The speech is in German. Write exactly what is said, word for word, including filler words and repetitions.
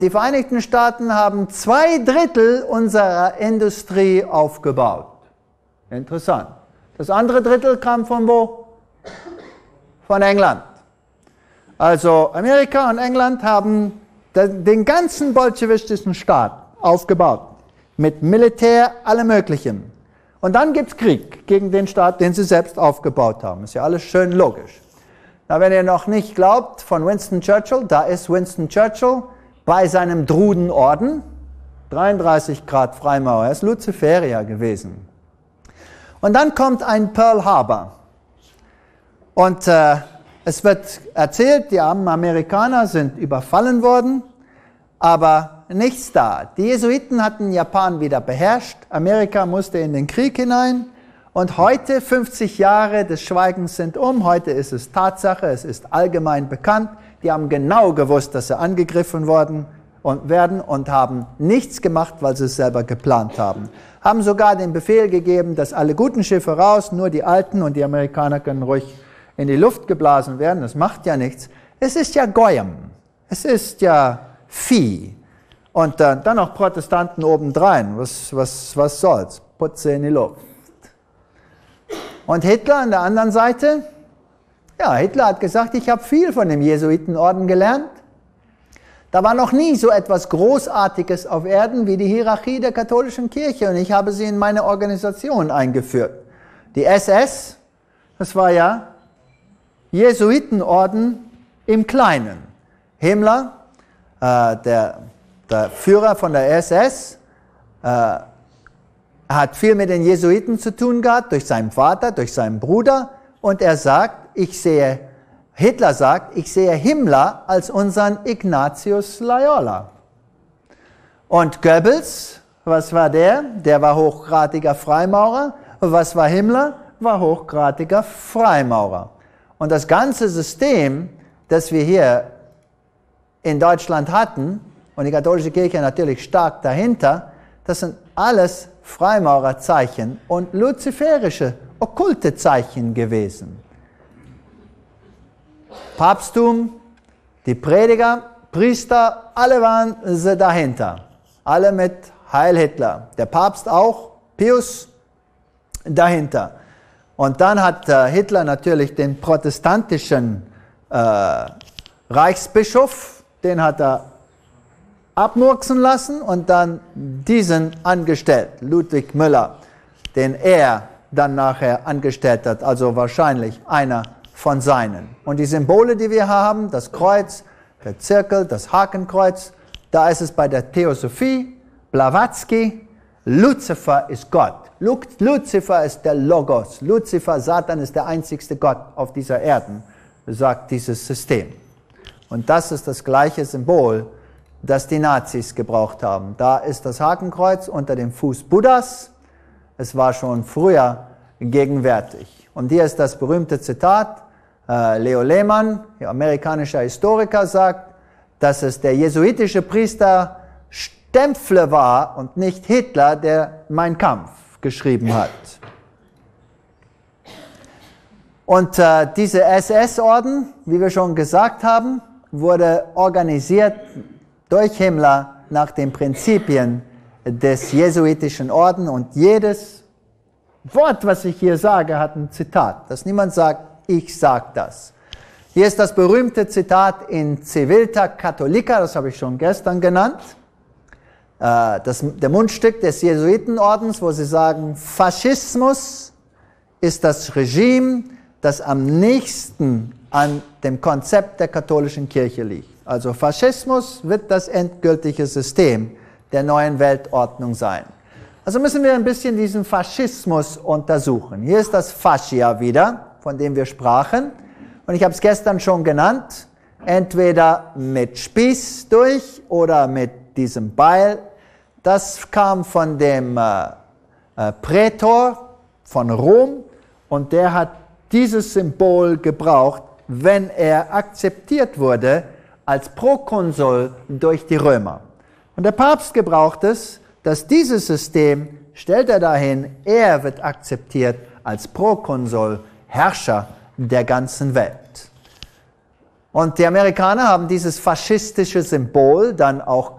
Die Vereinigten Staaten haben zwei Drittel unserer Industrie aufgebaut. Interessant. Das andere Drittel kam von wo? Von England. Also Amerika und England haben den ganzen bolschewistischen Staat aufgebaut. Mit Militär, allem Möglichen. Und dann gibt es Krieg gegen den Staat, den sie selbst aufgebaut haben. Ist ja alles schön logisch. Na, wenn ihr noch nicht glaubt, von Winston Churchill, da ist Winston Churchill bei seinem Drudenorden, dreiunddreißig Grad Freimaurer, er ist Luziferier gewesen. Und dann kommt ein Pearl Harbor. Und äh, es wird erzählt, die armen Amerikaner sind überfallen worden, aber nichts da. Die Jesuiten hatten Japan wieder beherrscht, Amerika musste in den Krieg hinein und heute, fünfzig Jahre des Schweigens sind um, heute ist es Tatsache, es ist allgemein bekannt, die haben genau gewusst, dass sie angegriffen worden und werden und haben nichts gemacht, weil sie es selber geplant haben. Haben sogar den Befehl gegeben, dass alle guten Schiffe raus, nur die alten und die Amerikaner können ruhig in die Luft geblasen werden, das macht ja nichts. Es ist ja Goyim, es ist ja Vieh. Und äh, dann noch Protestanten obendrein, was, was, was soll's, Putze in die Luft. Und Hitler an der anderen Seite, ja, Hitler hat gesagt, ich habe viel von dem Jesuitenorden gelernt. Da war noch nie so etwas Großartiges auf Erden wie die Hierarchie der katholischen Kirche und ich habe sie in meine Organisation eingeführt. Die S S, das war ja Jesuitenorden im Kleinen. Himmler, äh, der, der Führer von der S S, äh, hat viel mit den Jesuiten zu tun gehabt, durch seinen Vater, durch seinen Bruder und er sagt, ich sehe, Hitler sagt, ich sehe Himmler als unseren Ignatius Loyola. Und Goebbels, was war der? Der war hochgradiger Freimaurer. Und was war Himmler? War hochgradiger Freimaurer. Und das ganze System, das wir hier in Deutschland hatten, und die katholische Kirche natürlich stark dahinter, das sind alles Freimaurerzeichen und luziferische, okkulte Zeichen gewesen. Papsttum, die Prediger, Priester, alle waren sie dahinter. Alle mit Heil Hitler. Der Papst auch, Pius, dahinter. Und dann hat äh, Hitler natürlich den protestantischen äh, Reichsbischof, den hat er abmurksen lassen und dann diesen angestellt, Ludwig Müller, den er dann nachher angestellt hat, also wahrscheinlich einer von seinen. Und die Symbole, die wir haben, das Kreuz, der Zirkel, das Hakenkreuz, da ist es bei der Theosophie, Blavatsky, Luzifer ist Gott. Luzifer ist der Logos. Luzifer, Satan ist der einzigste Gott auf dieser Erde, sagt dieses System. Und das ist das gleiche Symbol, das die Nazis gebraucht haben. Da ist das Hakenkreuz unter dem Fuß Buddhas. Es war schon früher gegenwärtig. Und hier ist das berühmte Zitat. Äh, Leo Lehmann, der amerikanischer Historiker, sagt, dass es der jesuitische Priester Stempfle war und nicht Hitler, der Mein Kampf geschrieben hat. Und äh, diese S S-Orden, wie wir schon gesagt haben, wurde organisiert durch Himmler nach den Prinzipien des jesuitischen Orden und jedes Wort, was ich hier sage, hat ein Zitat, dass niemand sagt, ich sage das. Hier ist das berühmte Zitat in Civilta Catholica, das habe ich schon gestern genannt, das, der Mundstück des Jesuitenordens, wo sie sagen, Faschismus ist das Regime, das am nächsten an dem Konzept der katholischen Kirche liegt. Also Faschismus wird das endgültige System der neuen Weltordnung sein. Also müssen wir ein bisschen diesen Faschismus untersuchen. Hier ist das Fascia wieder, von dem wir sprachen. Und ich habe es gestern schon genannt, entweder mit Spieß durch oder mit diesem Beil. Das kam von dem äh, äh, Prätor von Rom und der hat dieses Symbol gebraucht, wenn er akzeptiert wurde als Prokonsul durch die Römer. Und der Papst gebraucht es, dass dieses System, stellt er dahin, er wird akzeptiert als Prokonsul, Herrscher der ganzen Welt. Und die Amerikaner haben dieses faschistische Symbol dann auch